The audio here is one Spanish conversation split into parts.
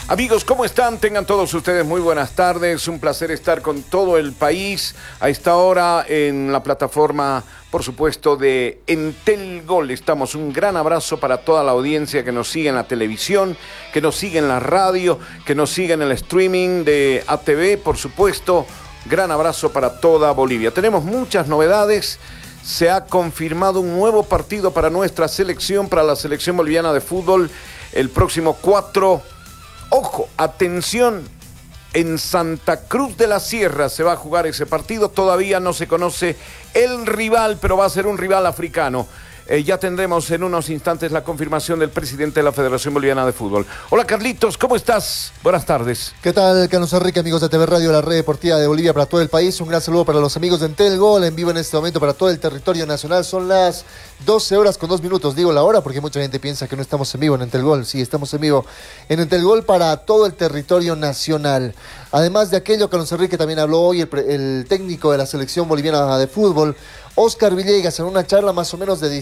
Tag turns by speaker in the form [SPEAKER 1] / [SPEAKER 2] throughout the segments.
[SPEAKER 1] Amigos, ¿cómo están? Tengan todos ustedes muy buenas tardes. Un placer estar con todo el país a esta hora en la plataforma, por supuesto, de Entel Gol. Estamos, un gran abrazo para toda la audiencia que nos sigue en la televisión, que nos sigue en la radio, que nos sigue en el streaming de ATV, por supuesto. Gran abrazo para toda Bolivia. Tenemos muchas novedades. Se ha confirmado un nuevo partido para nuestra selección, para la selección boliviana de fútbol, el próximo 4. Ojo, atención, en Santa Cruz de la Sierra se va a jugar ese partido. Todavía no se conoce el rival, pero va a ser un rival africano. Ya tendremos en unos instantes la confirmación del presidente de la Federación Boliviana de Fútbol. Hola Carlitos, ¿cómo estás? Buenas tardes.
[SPEAKER 2] ¿Qué tal, Carlos Enrique, amigos de TV Radio, la red deportiva de Bolivia para todo el país? Un gran saludo para los amigos de Entel Gol, en vivo en este momento para todo el territorio nacional. Son las 12 horas con 2 minutos, digo la hora porque mucha gente piensa que no estamos en vivo en Entel Gol. Sí, estamos en vivo en Entel Gol para todo el territorio nacional. Además de aquello, Carlos Enrique, también habló hoy el técnico de la selección boliviana de fútbol, Oscar Villegas, en una charla más o menos de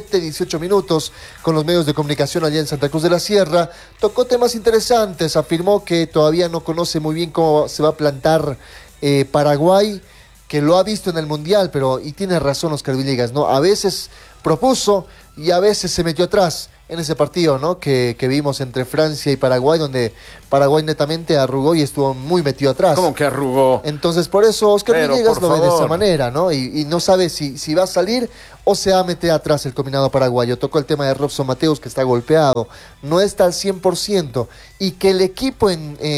[SPEAKER 2] 18 minutos con los medios de comunicación allá en Santa Cruz de la Sierra. Tocó temas interesantes, afirmó que todavía no conoce muy bien cómo se va a plantar Paraguay, que lo ha visto en el Mundial, y tiene razón Oscar Villegas, ¿no? A veces propuso y a veces se metió atrás en ese partido, ¿no? Que vimos entre Francia y Paraguay, donde Paraguay netamente arrugó y estuvo muy metido atrás.
[SPEAKER 1] ¿Cómo que arrugó?
[SPEAKER 2] Entonces, por eso Oscar Villegas lo ve de esa manera, ¿no? Y no sabe si va a salir o se va a meter atrás el combinado paraguayo. Tocó el tema de Robson Mateus, que está golpeado, no está al 100%, y que el equipo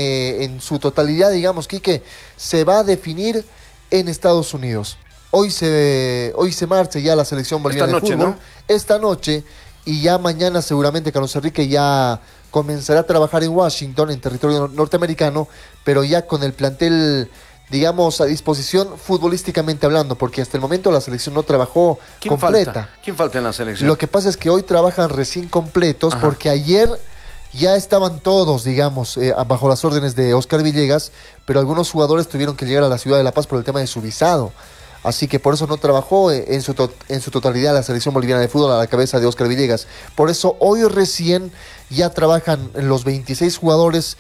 [SPEAKER 2] en su totalidad, digamos, Quique, se va a definir en Estados Unidos. Hoy se marcha ya la selección boliviana de fútbol, ¿no? Esta noche. Y ya mañana seguramente Carlos Enrique ya comenzará a trabajar en Washington, en territorio norteamericano, pero ya con el plantel, digamos, a disposición futbolísticamente hablando, porque hasta el momento la selección no trabajó completa.
[SPEAKER 1] ¿Quién falta en la selección?
[SPEAKER 2] Lo que pasa es que hoy trabajan recién completos. Ajá. Porque ayer ya estaban todos, digamos, bajo las órdenes de Oscar Villegas, pero algunos jugadores tuvieron que llegar a la ciudad de La Paz por el tema de su visado. Así que por eso no trabajó en su totalidad la selección boliviana de fútbol a la cabeza de Oscar Villegas. Por eso hoy recién ya trabajan los 26 jugadores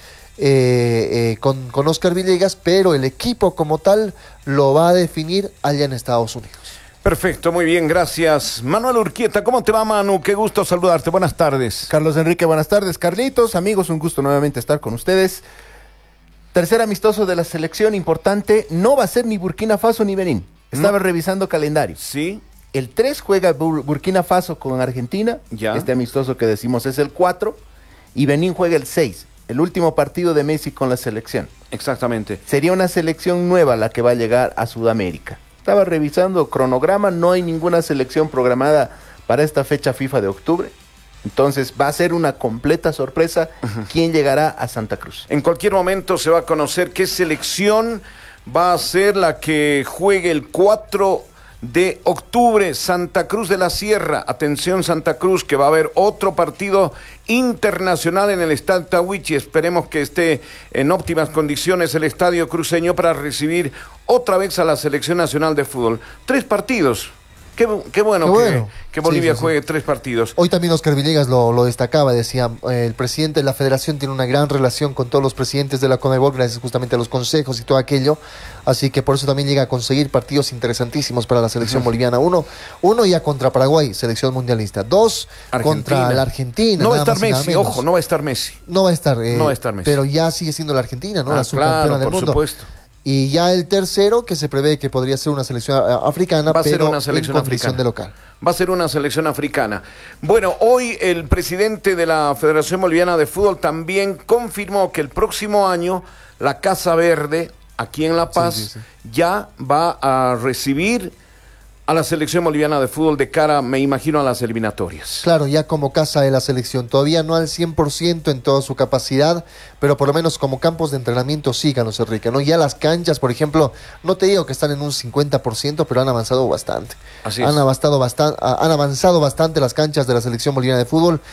[SPEAKER 2] con Oscar Villegas, pero el equipo como tal lo va a definir allá en Estados Unidos.
[SPEAKER 1] Perfecto, muy bien, gracias. Manuel Urquieta, ¿cómo te va, Manu? Qué gusto saludarte, buenas tardes.
[SPEAKER 3] Carlos Enrique, buenas tardes. Carlitos, amigos, un gusto nuevamente estar con ustedes. Tercer amistoso de la selección importante, no va a ser ni Burkina Faso ni Benín. Estaba revisando calendario.
[SPEAKER 1] Sí.
[SPEAKER 3] El 3 juega Burkina Faso con Argentina.
[SPEAKER 1] Ya.
[SPEAKER 3] Este amistoso que decimos es el 4. Y Benín juega el 6. El último partido de Messi con la selección.
[SPEAKER 1] Exactamente.
[SPEAKER 3] Sería una selección nueva la que va a llegar a Sudamérica. Estaba revisando cronograma. No hay ninguna selección programada para esta fecha FIFA de octubre. Entonces va a ser una completa sorpresa quién llegará a Santa Cruz.
[SPEAKER 1] En cualquier momento se va a conocer qué selección va a ser la que juegue el 4 de octubre, Santa Cruz de la Sierra. Atención Santa Cruz, que va a haber otro partido internacional en el Estadio Tahuichi. Esperemos que esté en óptimas condiciones el Estadio Cruceño para recibir otra vez a la Selección Nacional de Fútbol. 3 partidos. Qué bueno que Bolivia juegue 3 partidos.
[SPEAKER 2] Hoy también Oscar Villegas lo destacaba, decía, el presidente de la federación tiene una gran relación con todos los presidentes de la CONMEBOL, gracias justamente a los consejos y todo aquello, así que por eso también llega a conseguir partidos interesantísimos para la selección boliviana. Uno ya contra Paraguay, selección mundialista. 2 contra la Argentina.
[SPEAKER 1] No va a estar Messi, ojo, no va a estar Messi.
[SPEAKER 2] No va a estar Messi.
[SPEAKER 1] Pero
[SPEAKER 2] ya sigue siendo la Argentina, ¿no? La subcampeona del mundo.
[SPEAKER 1] Por supuesto.
[SPEAKER 2] Y ya el tercero, que se prevé que podría ser una selección africana,
[SPEAKER 1] va a ser
[SPEAKER 2] pero
[SPEAKER 1] una selección
[SPEAKER 2] en condición
[SPEAKER 1] africana.
[SPEAKER 2] De local.
[SPEAKER 1] Va a ser una selección africana. Bueno, hoy el presidente de la Federación Boliviana de Fútbol también confirmó que el próximo año la Casa Verde, aquí en La Paz, ya va a recibir a la selección boliviana de fútbol de cara, me imagino, a las eliminatorias.
[SPEAKER 2] Claro, ya como casa de la selección, todavía no al 100% en toda su capacidad, pero por lo menos como campos de entrenamiento sí, Carlos Enrique, ¿no? Ya las canchas, por ejemplo, no te digo que están en un 50%, pero han avanzado bastante.
[SPEAKER 1] Así es.
[SPEAKER 2] Han avanzado bastante las canchas de la selección boliviana de fútbol.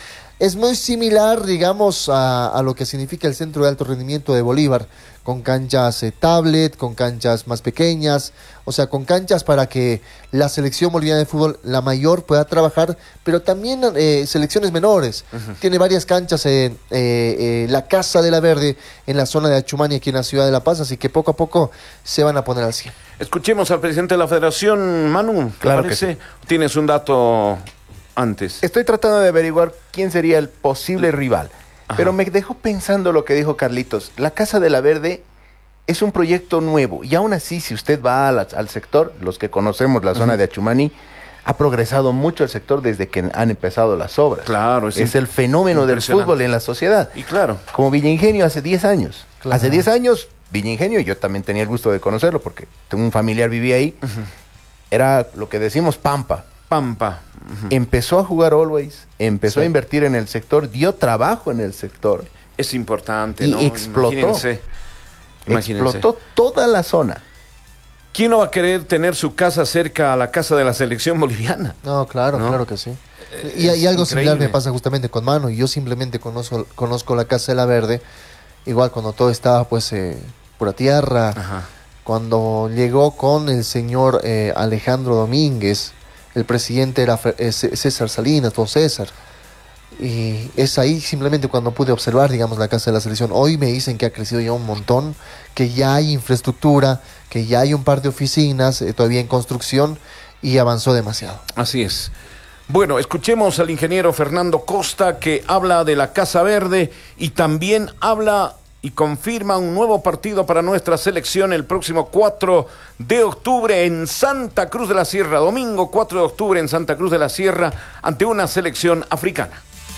[SPEAKER 2] Es muy similar, digamos, a lo que significa el Centro de Alto Rendimiento de Bolívar, con canchas tablet, con canchas más pequeñas, o sea, con canchas para que la selección boliviana de fútbol, la mayor, pueda trabajar, pero también selecciones menores. Tiene varias canchas en la Casa de la Verde, en la zona de Achumani, aquí en la ciudad de La Paz, así que poco a poco se van a poner al 100.
[SPEAKER 1] Escuchemos al presidente de la federación, Manu, ¿te
[SPEAKER 3] Claro
[SPEAKER 1] parece?
[SPEAKER 3] que sí.
[SPEAKER 1] Tienes un dato antes.
[SPEAKER 3] Estoy tratando de averiguar quién sería el posible rival.
[SPEAKER 1] Ajá.
[SPEAKER 3] Pero me dejó pensando lo que dijo Carlitos. La Casa de la Verde es un proyecto nuevo. Y aún así, si usted va al sector, los que conocemos la zona de Achumani, ha progresado mucho el sector desde que han empezado las obras.
[SPEAKER 1] Claro,
[SPEAKER 3] es el fenómeno del fútbol en la sociedad.
[SPEAKER 1] Y claro.
[SPEAKER 3] Como Villa Ingenio hace 10 años.
[SPEAKER 2] Claro.
[SPEAKER 3] Hace 10 años, Villa Ingenio, yo también tenía el gusto de conocerlo porque tengo un familiar vivía ahí. Era lo que decimos Pampa.
[SPEAKER 1] Pampa.
[SPEAKER 3] Empezó a jugar Always, empezó a invertir en el sector, dio trabajo en el sector.
[SPEAKER 1] Es importante,
[SPEAKER 3] Y
[SPEAKER 1] ¿no?
[SPEAKER 3] explotó.
[SPEAKER 1] Imagínense.
[SPEAKER 3] Explotó toda la zona.
[SPEAKER 1] ¿Quién no va a querer tener su casa cerca a la casa de la selección boliviana?
[SPEAKER 2] No, claro,
[SPEAKER 1] ¿No?
[SPEAKER 2] claro que sí. Y algo similar
[SPEAKER 1] increíble.
[SPEAKER 2] me pasa justamente con Manu. Yo simplemente conozco la Casa de la Verde, igual cuando todo estaba pues pura tierra,
[SPEAKER 1] Ajá.
[SPEAKER 2] cuando llegó con el señor Alejandro Domínguez, el presidente era César Salinas, don César. Y es ahí simplemente cuando pude observar, digamos, la Casa de la Selección. Hoy me dicen que ha crecido ya un montón, que ya hay infraestructura, que ya hay un par de oficinas todavía en construcción y avanzó demasiado.
[SPEAKER 1] Así es. Bueno, escuchemos al ingeniero Fernando Costa, que habla de la Casa Verde y también habla y confirma un nuevo partido para nuestra selección el próximo 4 de octubre en Santa Cruz de la Sierra. Domingo 4 de octubre en Santa Cruz de la Sierra ante una selección africana.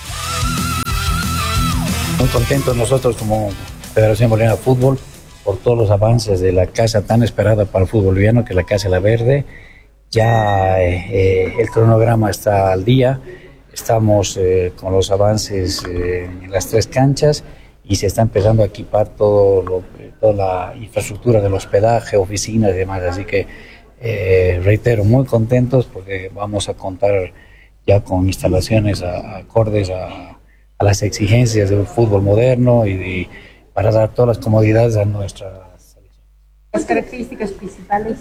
[SPEAKER 4] Muy contentos nosotros como Federación Boliviana de Fútbol por todos los avances de la casa tan esperada para el fútbol boliviano, que es la Casa de la Verde. Ya el cronograma está al día, estamos con los avances en las 3 canchas y se está empezando a equipar toda la infraestructura del hospedaje, oficinas y demás. Así que, reitero, muy contentos porque vamos a contar ya con instalaciones acordes a las exigencias del fútbol moderno para dar todas las comodidades a nuestra selección.
[SPEAKER 5] Las características principales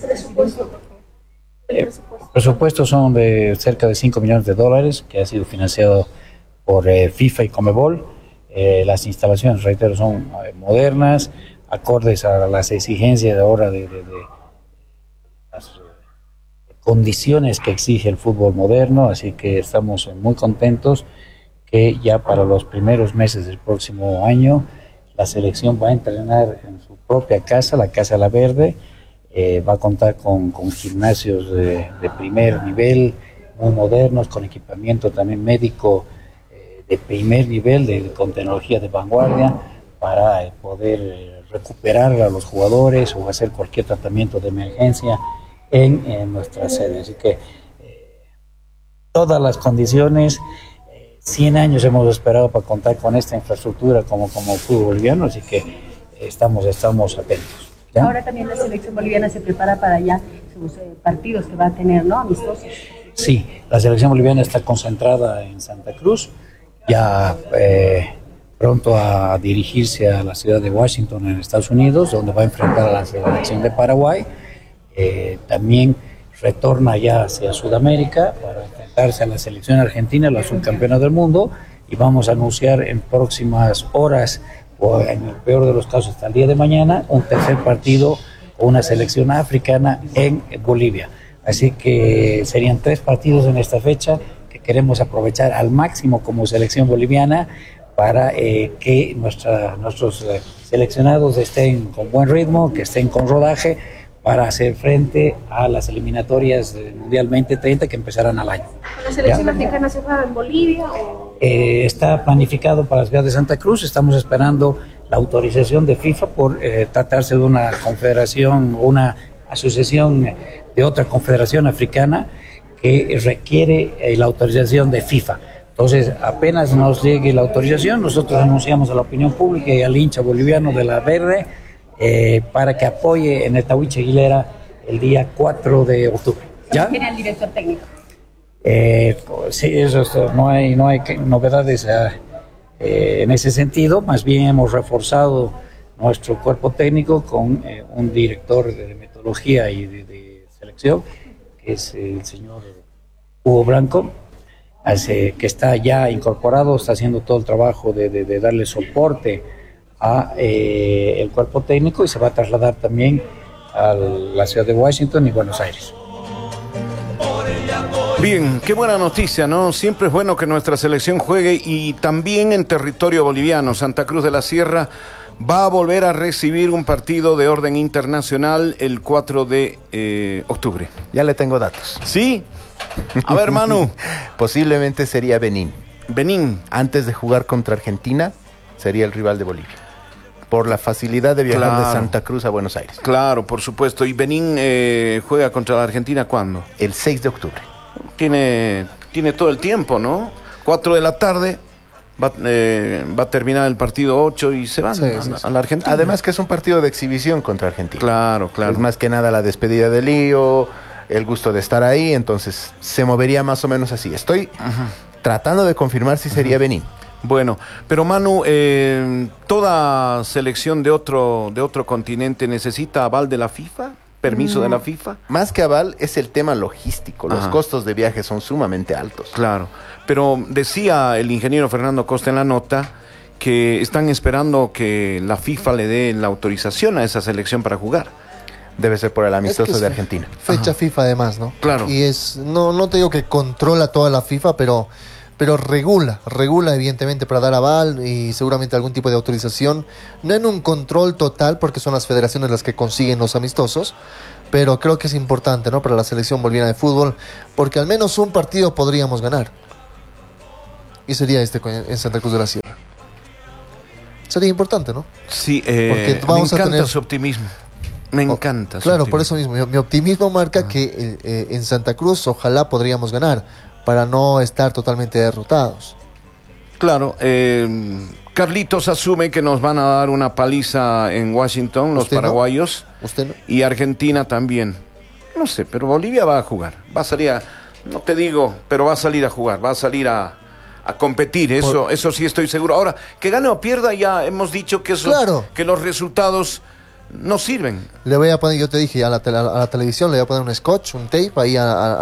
[SPEAKER 4] El presupuesto son de cerca de $5 millones, que ha sido financiado por FIFA y Conmebol. Las instalaciones, reitero, son modernas, acordes a las exigencias ahora de las condiciones que exige el fútbol moderno, así que estamos muy contentos que ya para los primeros meses del próximo año la selección va a entrenar en su propia casa, la Casa de la Verde. Va a contar con gimnasios de primer nivel, muy modernos, con equipamiento también médico de primer nivel, con tecnología de vanguardia, para poder recuperar a los jugadores o hacer cualquier tratamiento de emergencia en nuestra sede. Así que todas las condiciones, 100 años hemos esperado para contar con esta infraestructura como fútbol boliviano, así que estamos atentos. ¿Ya?
[SPEAKER 5] Ahora también la selección boliviana se prepara para ya sus partidos que va a tener, ¿no? Amistosos.
[SPEAKER 4] Sí, la selección boliviana está concentrada en Santa Cruz, ya pronto a dirigirse a la ciudad de Washington en Estados Unidos, donde va a enfrentar a la selección de Paraguay. También retorna ya hacia Sudamérica para enfrentarse a la selección argentina, la subcampeona del mundo, y vamos a anunciar en próximas horas, o en el peor de los casos hasta el día de mañana, un tercer partido con una selección africana en Bolivia. Así que serían 3 partidos en esta fecha que queremos aprovechar al máximo como selección boliviana para que nuestros seleccionados estén con buen ritmo, que estén con rodaje, para hacer frente a las eliminatorias Mundial 2030 que empezarán al año.
[SPEAKER 5] ¿La selección africana se juega en Bolivia o...?
[SPEAKER 4] Está planificado para la ciudad de Santa Cruz. Estamos esperando la autorización de FIFA por tratarse de una confederación, una asociación de otra confederación africana que requiere la autorización de FIFA. Entonces, apenas nos llegue la autorización, nosotros anunciamos a la opinión pública y al hincha boliviano de la Verde para que apoye en el Tahuiche Aguilera el día 4 de octubre.
[SPEAKER 5] ¿Quién es el director técnico?
[SPEAKER 4] Sí, no hay novedades en ese sentido. Más bien hemos reforzado nuestro cuerpo técnico con un director de metodología y de selección, que es el señor Hugo Blanco, que está ya incorporado, está haciendo todo el trabajo de darle soporte a el cuerpo técnico, y se va a trasladar también a la ciudad de Washington y Buenos Aires.
[SPEAKER 1] Bien, qué buena noticia, ¿no? Siempre es bueno que nuestra selección juegue, y también en territorio boliviano. Santa Cruz de la Sierra va a volver a recibir un partido de orden internacional el 4 de octubre.
[SPEAKER 3] Ya le tengo datos.
[SPEAKER 1] ¿Sí? A ver, Manu.
[SPEAKER 3] Posiblemente sería Benín.
[SPEAKER 1] Benín.
[SPEAKER 3] Antes de jugar contra Argentina, sería el rival de Bolivia, por la facilidad de viajar de Santa Cruz a Buenos Aires.
[SPEAKER 1] Claro, por supuesto. ¿Y Benín juega contra la Argentina cuándo?
[SPEAKER 3] El 6 de octubre.
[SPEAKER 1] Tiene todo el tiempo, ¿no? 4 de la tarde, va a terminar el partido 8 y se van a la Argentina.
[SPEAKER 3] Además que es un partido de exhibición contra Argentina.
[SPEAKER 1] Claro.
[SPEAKER 3] Es más que nada la despedida de Lío, el gusto de estar ahí, entonces se movería más o menos así. Estoy tratando de confirmar si sería Benín.
[SPEAKER 1] Bueno, pero Manu, ¿toda selección de otro continente necesita aval de la FIFA? ¿Permiso de la FIFA?
[SPEAKER 3] Más que aval es el tema logístico. Los costos de viaje son sumamente altos.
[SPEAKER 1] Claro, pero decía el ingeniero Fernando Costa en la nota que están esperando que la FIFA le dé la autorización a esa selección para jugar.
[SPEAKER 3] Debe ser por el amistoso de Argentina.
[SPEAKER 2] Fecha FIFA además, ¿no?
[SPEAKER 1] Claro.
[SPEAKER 2] Y no te digo que controla toda la FIFA, pero regula evidentemente para dar aval y seguramente algún tipo de autorización, no en un control total porque son las federaciones las que consiguen los amistosos, pero creo que es importante, ¿no?, para la selección boliviana de fútbol, porque al menos un partido podríamos ganar, y sería en Santa Cruz de la Sierra. Sería importante, ¿no?
[SPEAKER 1] Sí,
[SPEAKER 2] porque
[SPEAKER 1] me encanta su optimismo. Me encanta.
[SPEAKER 2] Claro, por eso mismo mi optimismo marca que en Santa Cruz ojalá podríamos ganar, para no estar totalmente derrotados.
[SPEAKER 1] Claro, Carlitos asume que nos van a dar una paliza en Washington, los paraguayos.
[SPEAKER 2] ¿Usted no?
[SPEAKER 1] Y Argentina también. No sé, pero Bolivia va a jugar. Va a salir no te digo, pero va a salir a jugar, va a salir a competir, eso sí estoy seguro. Ahora, que gane o pierda, ya hemos dicho que que los resultados no sirven.
[SPEAKER 2] Le voy a poner, yo te dije, a la televisión le voy a poner un scotch, un tape ahí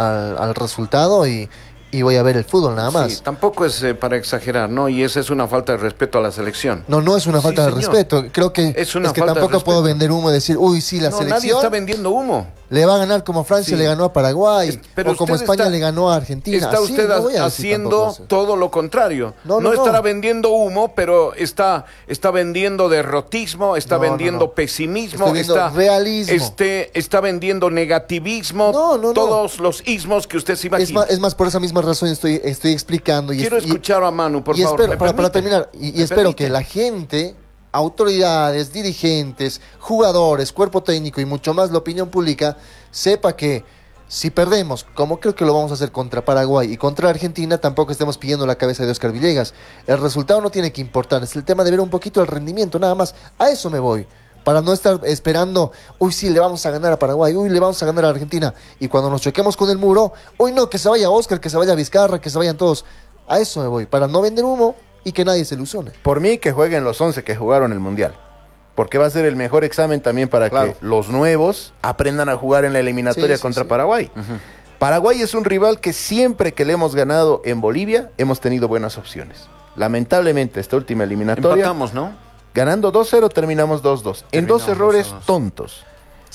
[SPEAKER 2] al resultado y voy a ver el fútbol nada más.
[SPEAKER 1] Sí, tampoco es para exagerar, ¿no? Y esa es una falta de respeto a la selección.
[SPEAKER 2] No es una falta de respeto. Creo que
[SPEAKER 1] es que
[SPEAKER 2] tampoco puedo vender humo y decir, uy, sí, la selección...
[SPEAKER 1] Nadie está vendiendo humo.
[SPEAKER 2] Le va a ganar como Francia le ganó a Paraguay, o como España le ganó a Argentina.
[SPEAKER 1] Está usted haciendo todo lo contrario. No estará vendiendo humo, pero está vendiendo derrotismo, está vendiendo pesimismo,
[SPEAKER 2] está realismo.
[SPEAKER 1] Está vendiendo negativismo, todos los ismos que usted se imagina.
[SPEAKER 2] Es más, por esa misma razón estoy explicando.
[SPEAKER 1] Quiero escuchar a Manu, por favor.
[SPEAKER 2] Espero, para terminar, y espero que la gente, autoridades, dirigentes, jugadores, cuerpo técnico y mucho más la opinión pública sepa que si perdemos, como creo que lo vamos a hacer contra Paraguay y contra Argentina, tampoco estemos pidiendo la cabeza de Oscar Villegas. El resultado no tiene que importar, es el tema de ver un poquito el rendimiento, nada más. A eso me voy. Para no estar esperando, uy, sí, le vamos a ganar a Paraguay, uy, le vamos a ganar a Argentina. Y cuando nos choquemos con el muro, uy, no, que se vaya Oscar, que se vaya Vizcarra, que se vayan todos. A eso me voy, para no vender humo y que nadie se ilusione.
[SPEAKER 3] Por mí, que jueguen los 11 que jugaron el Mundial. Porque va a ser el mejor examen también para que los nuevos aprendan a jugar en la eliminatoria contra Paraguay. Paraguay es un rival que siempre que le hemos ganado en Bolivia, hemos tenido buenas opciones. Lamentablemente, esta última eliminatoria...
[SPEAKER 1] Empatamos, ¿no?
[SPEAKER 3] Ganando 2-0, terminamos 2-2. En 2 errores tontos.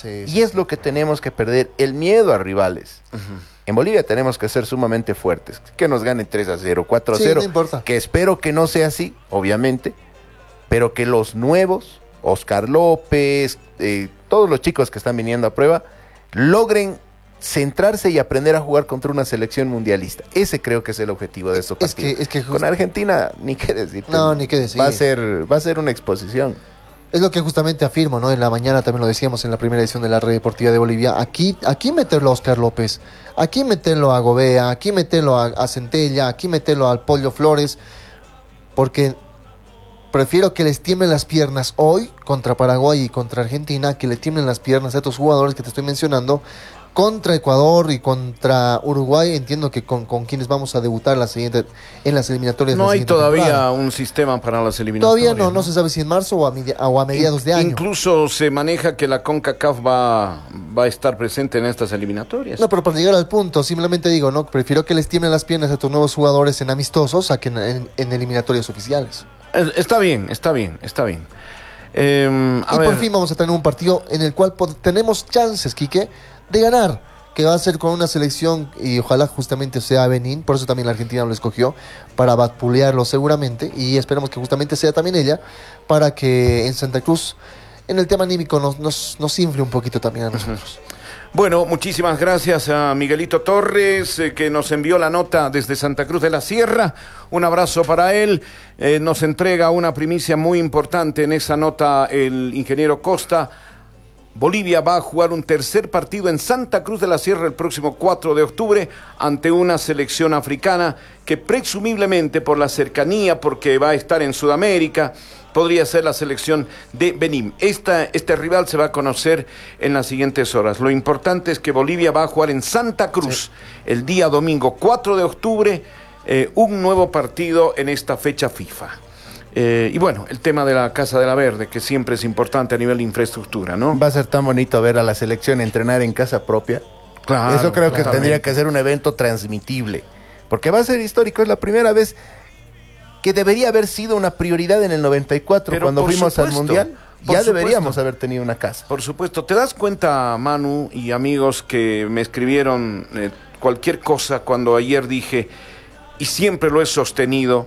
[SPEAKER 3] Y es lo que tenemos que perder, el miedo a rivales. En Bolivia tenemos que ser sumamente fuertes. Que nos ganen 3-0, 4-0.
[SPEAKER 2] No importa.
[SPEAKER 3] Que espero que no sea así, obviamente. Pero que los nuevos, Oscar López, todos los chicos que están viniendo a prueba, logren centrarse y aprender a jugar contra una selección mundialista. Ese creo que es el objetivo de estos partidos. Con Argentina, ni qué decir.
[SPEAKER 2] No, ni qué decir.
[SPEAKER 3] Va a ser una exposición.
[SPEAKER 2] Es lo que justamente afirmo, ¿no? En la mañana también lo decíamos en la primera edición de la Red Deportiva de Bolivia. Aquí meterlo a Oscar López, aquí meterlo a Gobea, aquí meterlo a Centella, aquí meterlo al Pollo Flores, porque prefiero que les tiemblen las piernas hoy contra Paraguay y contra Argentina, que le tiemblen las piernas a estos jugadores que te estoy mencionando, contra Ecuador y contra Uruguay, entiendo que con quienes vamos a debutar en las eliminatorias.
[SPEAKER 1] No
[SPEAKER 2] de la
[SPEAKER 1] hay
[SPEAKER 2] siguiente
[SPEAKER 1] todavía
[SPEAKER 2] temporada.
[SPEAKER 1] un sistema para las eliminatorias.
[SPEAKER 2] Todavía no se sabe si en marzo o a mediados de año.
[SPEAKER 1] Incluso se maneja que la CONCACAF va a estar presente en estas eliminatorias.
[SPEAKER 2] No, pero para llegar al punto, simplemente digo, no, prefiero que les tiemblen las piernas a tus nuevos jugadores en amistosos a que en eliminatorias oficiales.
[SPEAKER 1] Está bien.
[SPEAKER 2] Y por fin vamos a tener un partido en el cual tenemos chances, Quique, de ganar, que va a ser con una selección, y ojalá justamente sea Benín, por eso también la Argentina lo escogió, para vapulearlo seguramente, y esperamos que justamente sea también ella, para que en Santa Cruz, en el tema anímico, nos infle un poquito también a nosotros.
[SPEAKER 1] Bueno, muchísimas gracias a Miguelito Torres, que nos envió la nota desde Santa Cruz de la Sierra. Un abrazo para él. Nos entrega una primicia muy importante en esa nota el ingeniero Costa. Bolivia va a jugar un tercer partido en Santa Cruz de la Sierra el próximo 4 de octubre ante una selección africana que presumiblemente por la cercanía, porque va a estar en Sudamérica, podría ser la selección de Benín. Este rival se va a conocer en las siguientes horas. Lo importante es que Bolivia va a jugar en Santa Cruz el día domingo 4 de octubre, un nuevo partido en esta fecha FIFA. Y bueno, el tema de la Casa de la Verde, que siempre es importante a nivel de infraestructura, ¿no?
[SPEAKER 3] Va a ser tan bonito ver a la selección entrenar en casa propia.
[SPEAKER 1] Claro,
[SPEAKER 3] eso creo que
[SPEAKER 1] totalmente.
[SPEAKER 3] tendría que ser un evento transmitible, porque va a ser histórico, es la primera vez que debería haber sido una prioridad en el 94,
[SPEAKER 1] Pero
[SPEAKER 3] cuando
[SPEAKER 1] por
[SPEAKER 3] fuimos al
[SPEAKER 1] supuesto,
[SPEAKER 3] Mundial.
[SPEAKER 1] por
[SPEAKER 3] Ya
[SPEAKER 1] supuesto.
[SPEAKER 3] deberíamos haber tenido una casa.
[SPEAKER 1] Por supuesto. ¿Te das cuenta, Manu y amigos, que me escribieron cualquier cosa cuando ayer dije, y siempre lo he sostenido,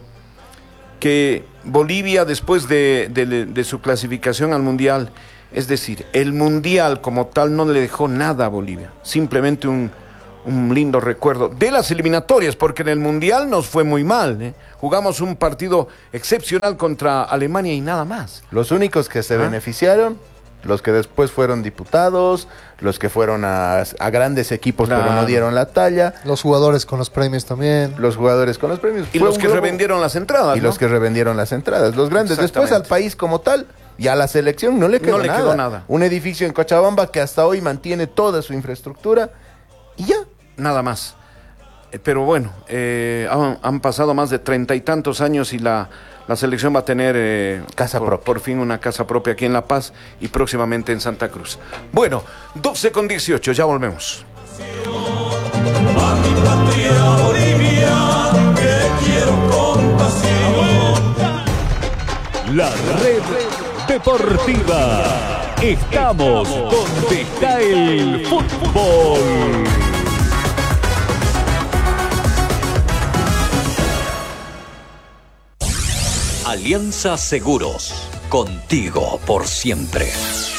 [SPEAKER 1] que Bolivia, después de su clasificación al Mundial, es decir, el Mundial como tal no le dejó nada a Bolivia, simplemente un lindo recuerdo de las eliminatorias, porque en el Mundial nos fue muy mal, ¿eh? Jugamos un partido excepcional contra Alemania y nada más.
[SPEAKER 3] Los únicos que se beneficiaron, los que después fueron diputados, los que fueron a grandes equipos pero
[SPEAKER 1] Claro.
[SPEAKER 3] no dieron la talla,
[SPEAKER 2] Los jugadores con los premios también.
[SPEAKER 3] los jugadores con los premios.
[SPEAKER 1] Y
[SPEAKER 3] Fue
[SPEAKER 1] los
[SPEAKER 3] un
[SPEAKER 1] que
[SPEAKER 3] globo-
[SPEAKER 1] revendieron las entradas,
[SPEAKER 3] y
[SPEAKER 1] ¿no?
[SPEAKER 3] los que revendieron las entradas, los grandes. Después
[SPEAKER 1] Exactamente.
[SPEAKER 3] al país como tal y a la selección no le quedó,
[SPEAKER 1] No le quedó nada.
[SPEAKER 3] Un edificio en Cochabamba que hasta hoy mantiene toda su infraestructura y ya.
[SPEAKER 1] Nada más. Pero bueno, han pasado más de 30 y tantos años y la selección va a tener
[SPEAKER 3] Casa propia.
[SPEAKER 1] por fin una casa propia aquí en La Paz y próximamente en Santa Cruz. Bueno, 12:18, ya volvemos.
[SPEAKER 6] A mi patria Bolivia, que quiero con pasión.
[SPEAKER 7] La red deportiva. Estamos donde está el fútbol. Alianza Seguros. Contigo por siempre.